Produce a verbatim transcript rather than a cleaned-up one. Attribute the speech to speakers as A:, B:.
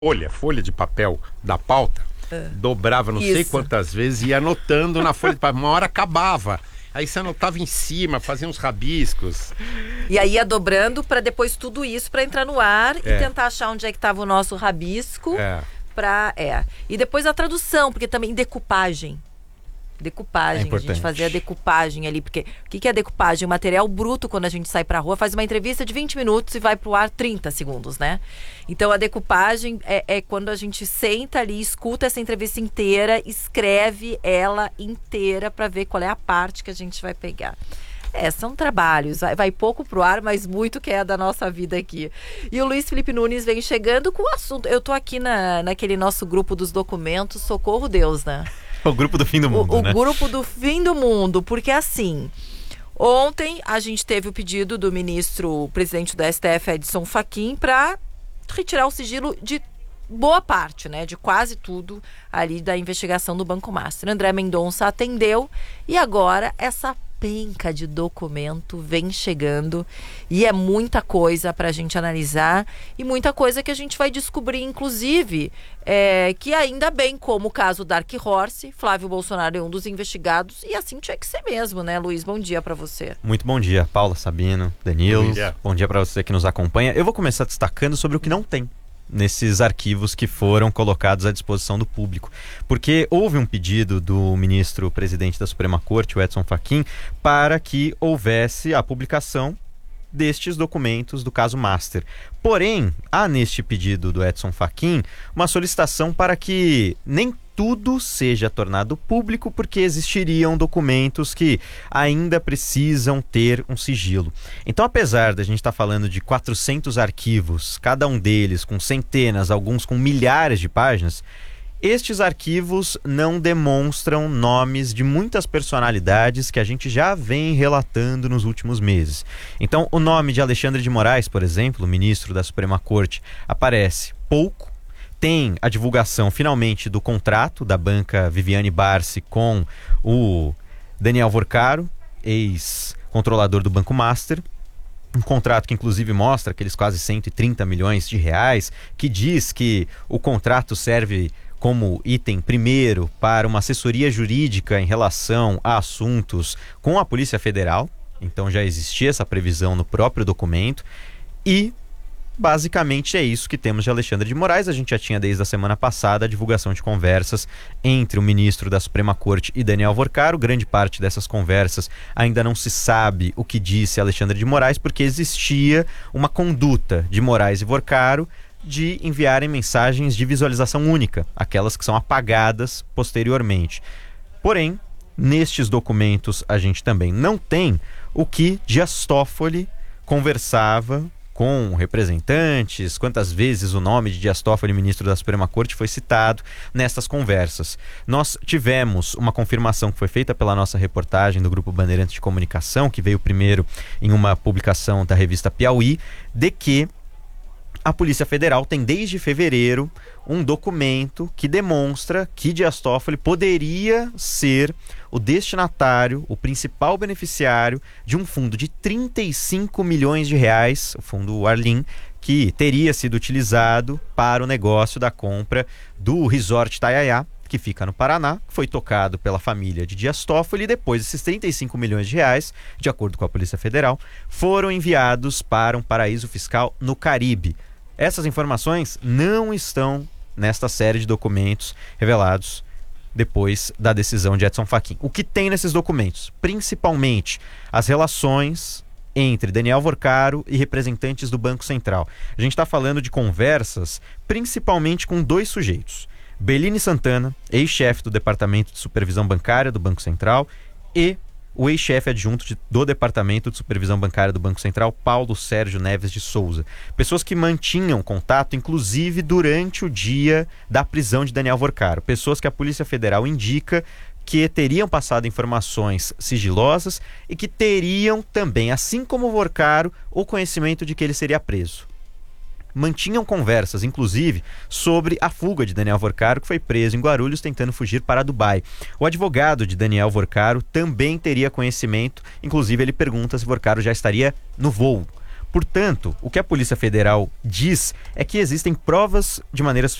A: folha, folha de papel da pauta, é. dobrava não Isso. sei quantas vezes e ia anotando na folha de papel. Uma hora acabava. Aí você anotava em cima, fazia uns rabiscos.
B: E aí ia dobrando para depois tudo isso para entrar no ar é. e tentar achar onde é que estava o nosso rabisco. É. Pra, é. E depois a tradução, porque também decupagem. Decupagem, é a gente fazia a decupagem ali, porque o que, que é decupagem? O material bruto, quando a gente sai pra rua, faz uma entrevista de vinte minutos e vai pro ar trinta segundos, né? Então a decupagem é, é quando a gente senta ali, escuta essa entrevista inteira, escreve ela inteira pra ver qual é a parte que a gente vai pegar. É, são trabalhos, vai, vai pouco pro ar, mas muito que é da nossa vida aqui. E o Luiz Felipe Nunes vem chegando com o assunto. Eu tô aqui na, naquele nosso grupo dos documentos, socorro Deus, né?
C: O grupo do fim do mundo,
B: o,
C: né?
B: O grupo do fim do mundo, porque assim, ontem a gente teve o pedido do ministro, presidente do S T F, Edson Fachin, para retirar o sigilo de boa parte, né, de quase tudo ali da investigação do Banco Master. André Mendonça atendeu e agora essa penca de documento vem chegando e é muita coisa para a gente analisar e muita coisa que a gente vai descobrir, inclusive, é, que ainda bem, como o caso Dark Horse, Flávio Bolsonaro é um dos investigados e assim tinha que ser mesmo, né, Luiz? Bom dia para você.
C: Muito bom dia, Paula, Sabino, Danilo. Bom dia, bom dia para você que nos acompanha. Eu vou começar destacando sobre o que não tem nesses arquivos que foram colocados à disposição do público. Porque houve um pedido do ministro presidente da Suprema Corte, o Edson Fachin, para que houvesse a publicação destes documentos do caso Master. Porém, há neste pedido do Edson Fachin uma solicitação para que nem tudo seja tornado público, porque existiriam documentos que ainda precisam ter um sigilo. Então, apesar da gente estar falando de quatrocentos arquivos, cada um deles com centenas, alguns com milhares de páginas, estes arquivos não demonstram nomes de muitas personalidades que a gente já vem relatando nos últimos meses. Então, o nome de Alexandre de Moraes, por exemplo, ministro da Suprema Corte, aparece pouco. Tem a divulgação, finalmente, do contrato da banca Viviane Barsi com o Daniel Vorcaro, ex-controlador do Banco Master. Um contrato que, inclusive, mostra aqueles quase cento e trinta milhões de reais, que diz que o contrato serve como item primeiro para uma assessoria jurídica em relação a assuntos com a Polícia Federal. Então já existia essa previsão no próprio documento. E basicamente é isso que temos de Alexandre de Moraes. A gente já tinha desde a semana passada a divulgação de conversas entre o ministro da Suprema Corte e Daniel Vorcaro. Grande parte dessas conversas ainda não se sabe o que disse Alexandre de Moraes, porque existia uma conduta de Moraes e Vorcaro de enviarem mensagens de visualização única, aquelas que são apagadas posteriormente. Porém, nestes documentos a gente também não tem o que Dias Toffoli conversava com representantes, quantas vezes o nome de Dias Toffoli, ministro da Suprema Corte, foi citado nessas conversas. Nós tivemos uma confirmação que foi feita pela nossa reportagem do Grupo Bandeirantes de Comunicação, que veio primeiro em uma publicação da revista Piauí, de que a Polícia Federal tem desde fevereiro um documento que demonstra que Dias Toffoli poderia ser o destinatário, o principal beneficiário de um fundo de trinta e cinco milhões de reais, o fundo Arlim, que teria sido utilizado para o negócio da compra do Resort Itaiaia, que fica no Paraná, foi tocado pela família de Dias Toffoli, e depois esses trinta e cinco milhões de reais, de acordo com a Polícia Federal, foram enviados para um paraíso fiscal no Caribe. Essas informações não estão nesta série de documentos revelados depois da decisão de Edson Fachin. O que tem nesses documentos? Principalmente as relações entre Daniel Vorcaro e representantes do Banco Central. A gente está falando de conversas principalmente com dois sujeitos: Beline Santana, ex-chefe do Departamento de Supervisão Bancária do Banco Central, e o ex-chefe adjunto de, do Departamento de Supervisão Bancária do Banco Central, Paulo Sérgio Neves de Souza. Pessoas que mantinham contato, inclusive durante o dia da prisão de Daniel Vorcaro. Pessoas que a Polícia Federal indica que teriam passado informações sigilosas e que teriam também, assim como o Vorcaro, o conhecimento de que ele seria preso. Mantinham conversas, inclusive, sobre a fuga de Daniel Vorcaro, que foi preso em Guarulhos tentando fugir para Dubai. O advogado de Daniel Vorcaro também teria conhecimento, inclusive ele pergunta se Vorcaro já estaria no voo. Portanto, o que a Polícia Federal diz é que existem provas de maneira